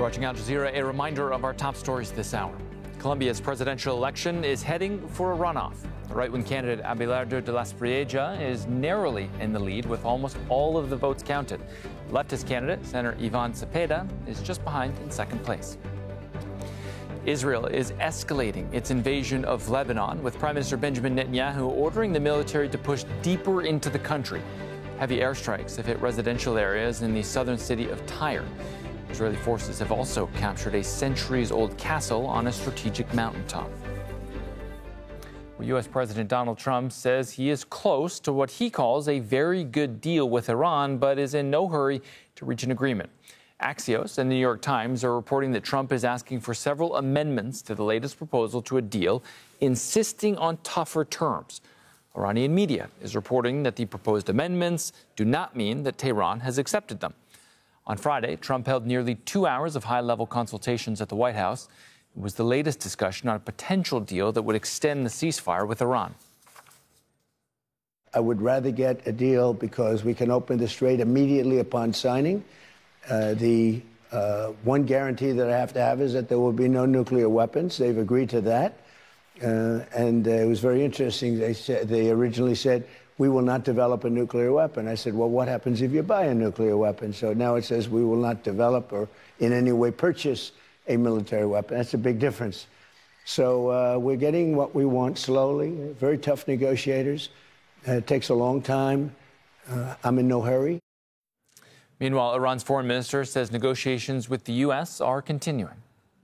You're watching Al Jazeera. A reminder of our top stories this hour. Colombia's presidential election is heading for a runoff. The right-wing candidate Abelardo de la Espriella is narrowly in the lead with almost all of the votes counted. Leftist candidate, Senator Ivan Cepeda, is just behind in second place. Israel is escalating its invasion of Lebanon, with Prime Minister Benjamin Netanyahu ordering the military to push deeper into the country. Heavy airstrikes have hit residential areas in the southern city of Tyre. Israeli forces have also captured a centuries-old castle on a strategic mountaintop. Well, U.S. President Donald Trump says he is close to what he calls a very good deal with Iran, but is in no hurry to reach an agreement. Axios and the New York Times are reporting that Trump is asking for several amendments to the latest proposal to a deal, insisting on tougher terms. Iranian media is reporting that the proposed amendments do not mean that Tehran has accepted them. On Friday, Trump held nearly 2 hours of high-level consultations at the White House. It was the latest discussion on a potential deal that would extend the ceasefire with Iran. I would rather get a deal because we can open the strait immediately upon signing. The one guarantee that I have to have is that there will be no nuclear weapons. They've agreed to that. And it was very interesting. They originally said, we will not develop a nuclear weapon. I said, well, what happens if you buy a nuclear weapon? So now it says we will not develop or in any way purchase a military weapon. That's a big difference. So we're getting what we want slowly. Very tough negotiators. It takes a long time. I'm in no hurry. Meanwhile, Iran's foreign minister says negotiations with the U.S. are continuing.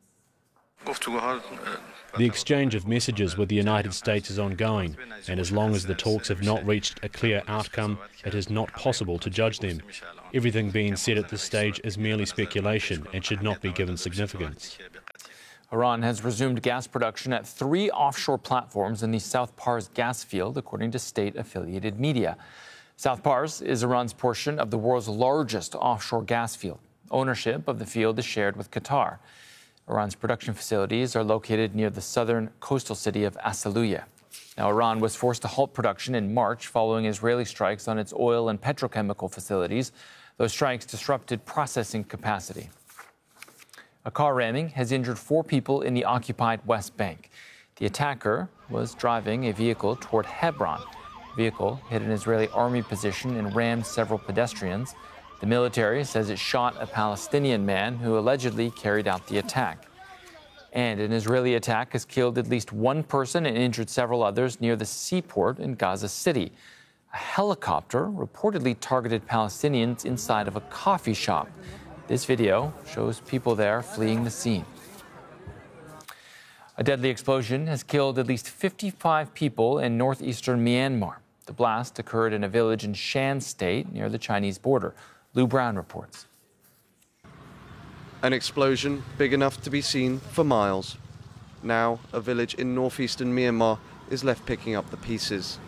The exchange of messages with the United States is ongoing, and as long as the talks have not reached a clear outcome, it is not possible to judge them. Everything being said at this stage is merely speculation and should not be given significance. Iran has resumed gas production at 3 offshore platforms in the South Pars gas field, according to state-affiliated media. South Pars is Iran's portion of the world's largest offshore gas field. Ownership of the field is shared with Qatar. Iran's production facilities are located near the southern coastal city of Asaluya. Now, Iran was forced to halt production in March following Israeli strikes on its oil and petrochemical facilities. Those strikes disrupted processing capacity. A car ramming has injured 4 people in the occupied West Bank. The attacker was driving a vehicle toward Hebron. The vehicle hit an Israeli army position and rammed several pedestrians. The military says it shot a Palestinian man who allegedly carried out the attack. And an Israeli attack has killed at least 1 person and injured several others near the seaport in Gaza City. A helicopter reportedly targeted Palestinians inside of a coffee shop. This video shows people there fleeing the scene. A deadly explosion has killed at least 55 people in northeastern Myanmar. The blast occurred in a village in Shan State near the Chinese border. Lou Brown reports. An explosion big enough to be seen for miles. Now, a village in northeastern Myanmar is left picking up the pieces.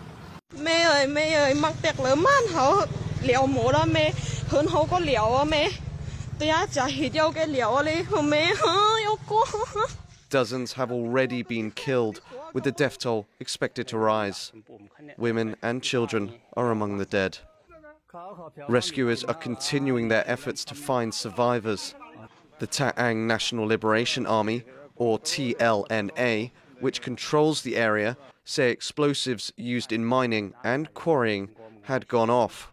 Dozens have already been killed, with the death toll expected to rise. Women and children are among the dead. Rescuers are continuing their efforts to find survivors. The Ta'ang National Liberation Army, or TLNA, which controls the area, say explosives used in mining and quarrying had gone off.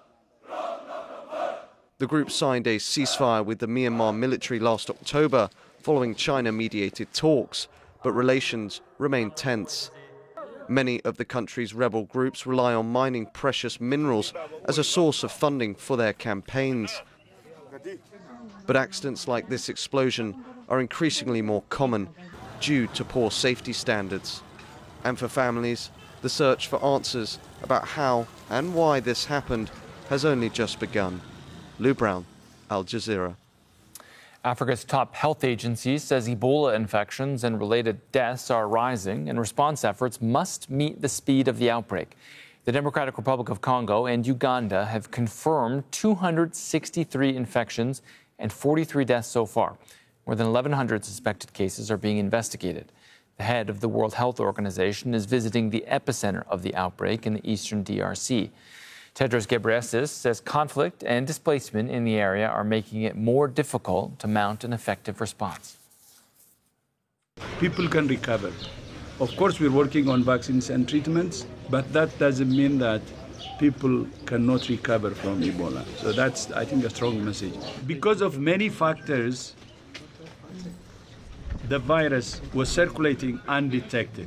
The group signed a ceasefire with the Myanmar military last October following China-mediated talks, but relations remain tense. Many of the country's rebel groups rely on mining precious minerals as a source of funding for their campaigns. But accidents like this explosion are increasingly more common due to poor safety standards. And for families, the search for answers about how and why this happened has only just begun. Lou Brown, Al Jazeera. Africa's top health agency says Ebola infections and related deaths are rising, and response efforts must meet the speed of the outbreak. The Democratic Republic of Congo and Uganda have confirmed 263 infections and 43 deaths so far. More than 1,100 suspected cases are being investigated. The head of the World Health Organization is visiting the epicenter of the outbreak in the eastern DRC. Tedros Ghebreyesus says conflict and displacement in the area are making it more difficult to mount an effective response. People can recover. Of course, we're working on vaccines and treatments, but that doesn't mean that people cannot recover from Ebola. So that's, I think, a strong message. Because of many factors, the virus was circulating undetected.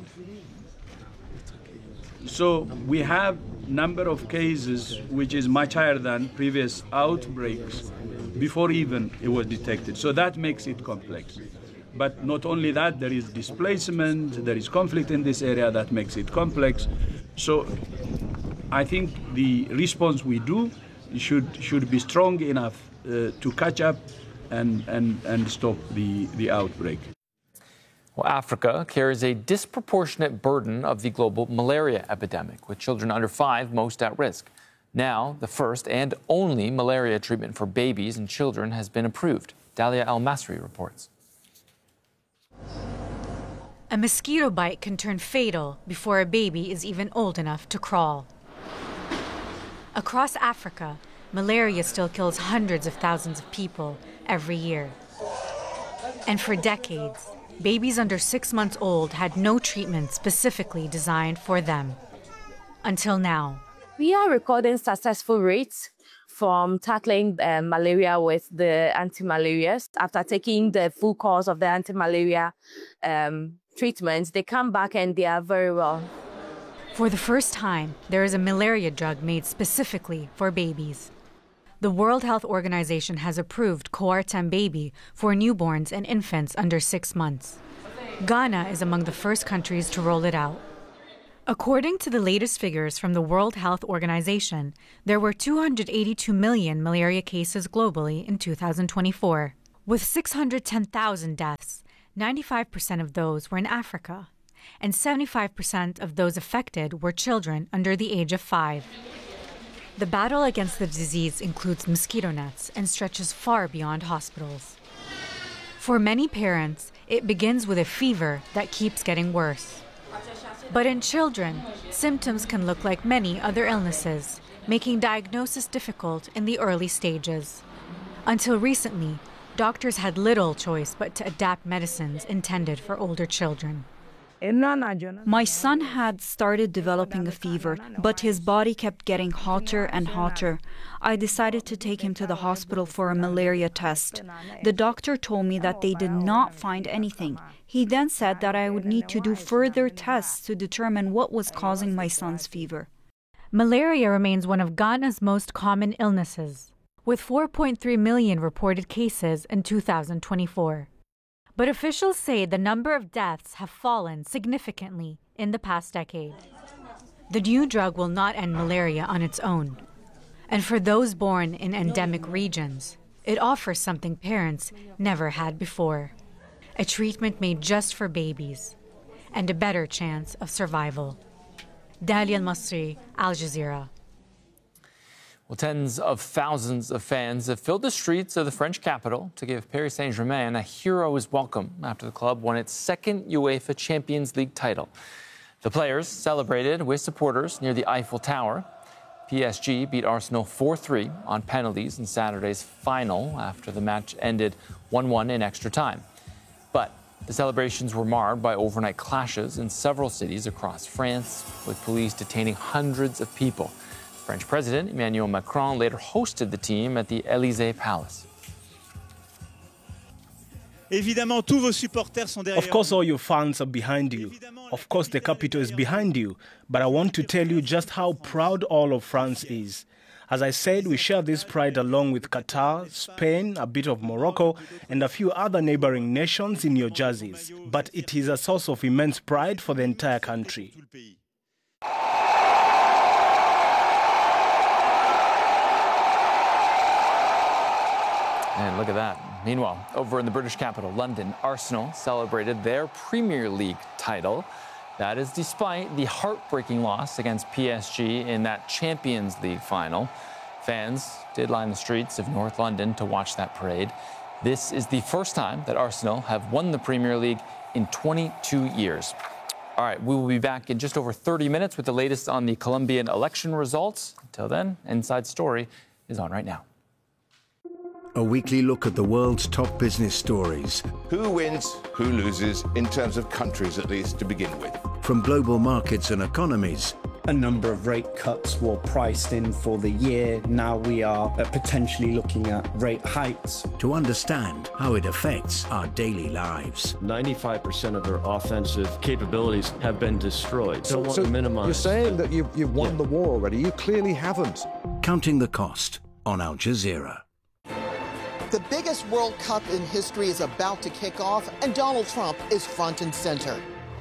So we have number of cases which is much higher than previous outbreaks before even it was detected. So that makes it complex. But not only that, there is displacement, there is conflict in this area that makes it complex. So I think the response we do should be strong enough to catch up and stop the outbreak. Well, Africa carries a disproportionate burden of the global malaria epidemic, with children under 5 most at risk. Now, the first and only malaria treatment for babies and children has been approved. Dalia El-Masri reports. A mosquito bite can turn fatal before a baby is even old enough to crawl. Across Africa, malaria still kills hundreds of thousands of people every year. And for decades, babies under 6 months old had no treatment specifically designed for them. Until now. We are recording successful rates from tackling malaria with the anti-malarials. After taking the full course of the anti-malaria treatments, they come back and they are very well. For the first time, there is a malaria drug made specifically for babies. The World Health Organization has approved Coartem Baby for newborns and infants under 6 months. Ghana is among the first countries to roll it out. According to the latest figures from the World Health Organization, there were 282 million malaria cases globally in 2024. With 610,000 deaths, 95% of those were in Africa, and 75% of those affected were children under the age of 5. The battle against the disease includes mosquito nets and stretches far beyond hospitals. For many parents, it begins with a fever that keeps getting worse. But in children, symptoms can look like many other illnesses, making diagnosis difficult in the early stages. Until recently, doctors had little choice but to adapt medicines intended for older children. My son had started developing a fever, but his body kept getting hotter and hotter. I decided to take him to the hospital for a malaria test. The doctor told me that they did not find anything. He then said that I would need to do further tests to determine what was causing my son's fever. Malaria remains one of Ghana's most common illnesses, with 4.3 million reported cases in 2024. But officials say the number of deaths have fallen significantly in the past decade. The new drug will not end malaria on its own. And for those born in endemic regions, it offers something parents never had before: a treatment made just for babies and a better chance of survival. Dalia El-Masri, Al Jazeera. Well, tens of thousands of fans have filled the streets of the French capital to give Paris Saint-Germain a hero's welcome after the club won its second UEFA Champions League title. The players celebrated with supporters near the Eiffel Tower. PSG beat Arsenal 4-3 on penalties in Saturday's final after the match ended 1-1 in extra time. But the celebrations were marred by overnight clashes in several cities across France, with police detaining hundreds of people. French President Emmanuel Macron later hosted the team at the Élysée Palace. Of course, all your fans are behind you. Of course, the capital is behind you. But I want to tell you just how proud all of France is. As I said, we share this pride along with Qatar, Spain, a bit of Morocco, and a few other neighboring nations in your jerseys. But it is a source of immense pride for the entire country. And look at that. Meanwhile, over in the British capital, London, Arsenal celebrated their Premier League title. That is despite the heartbreaking loss against PSG in that Champions League final. Fans did line the streets of North London to watch that parade. This is the first time that Arsenal have won the Premier League in 22 years. All right, we will be back in just over 30 minutes with the latest on the Colombian election results. Until then, Inside Story is on right now. A weekly look at the world's top business stories. Who wins, who loses, in terms of countries at least to begin with. From global markets and economies. A number of rate cuts were priced in for the year. Now we are potentially looking at rate hikes. To understand how it affects our daily lives. 95% of their offensive capabilities have been destroyed. Don't want to minimize. You're saying that you've won the war already. You clearly haven't. Counting the Cost on Al Jazeera. The biggest World Cup in history is about to kick off, and Donald Trump is front and center.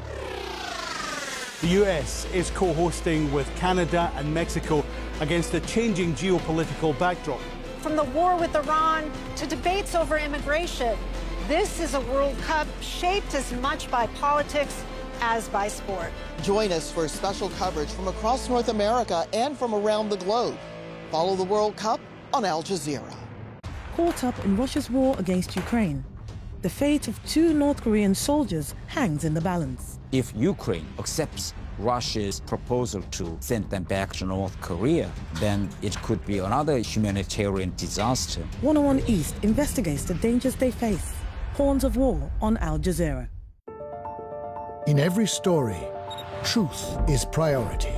The US is co-hosting with Canada and Mexico against a changing geopolitical backdrop. From the war with Iran to debates over immigration, this is a World Cup shaped as much by politics as by sport. Join us for special coverage from across North America and from around the globe. Follow the World Cup on Al Jazeera. Caught up in Russia's war against Ukraine, the fate of 2 North Korean soldiers hangs in the balance. If Ukraine accepts Russia's proposal to send them back to North Korea, then it could be another humanitarian disaster. 101 East investigates the dangers they face. Horns of War on Al Jazeera. In every story, truth is priority.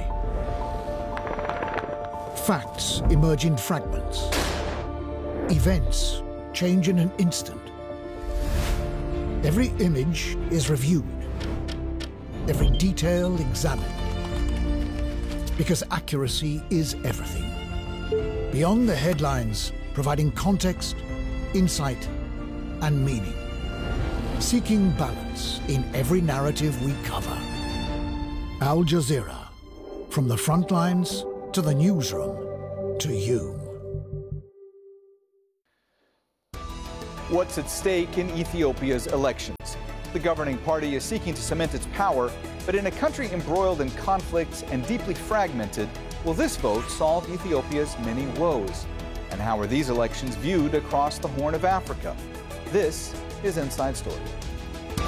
Facts emerge in fragments. Events change in an instant. Every image is reviewed. Every detail examined. Because accuracy is everything. Beyond the headlines, providing context, insight, and meaning. Seeking balance in every narrative we cover. Al Jazeera. From the front lines to the newsroom to you. What's at stake in Ethiopia's elections? The governing party is seeking to cement its power, but in a country embroiled in conflicts and deeply fragmented, will this vote solve Ethiopia's many woes? And how are these elections viewed across the Horn of Africa? This is Inside Story.